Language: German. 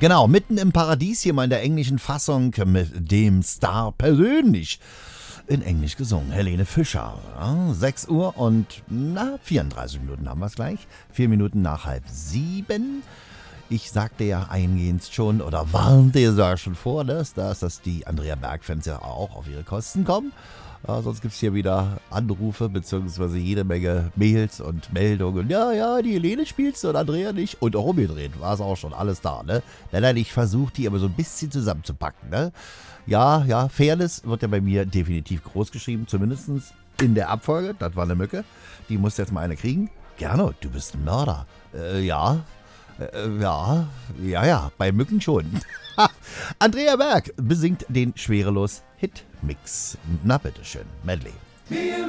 Genau, mitten im Paradies hier mal in der englischen Fassung mit dem Star persönlich in Englisch gesungen. Helene Fischer. Ja, 6 Uhr und 34 Minuten haben wir es gleich. 4 Minuten nach 6:30. Ich sagte ja eingehend schon oder warnte ja schon vor, dass die Andrea Berg-Fans ja auch auf ihre Kosten kommen. Sonst gibt es hier wieder Anrufe bzw. jede Menge Mails und Meldungen. Ja, die Helene spielst du und Andrea nicht. Und auch umgedreht war es auch schon alles da, ne? Nein, ich versuche die aber so ein bisschen zusammenzupacken, ne? Ja, Fairness wird ja bei mir definitiv groß geschrieben, zumindest in der Abfolge. Das war eine Mücke. Die muss jetzt mal eine kriegen. Gernot, du bist ein Mörder. Ja, bei Mücken schon. Andrea Berg besingt den Schwerelos-Hit-Mix. Na bitteschön, Medley.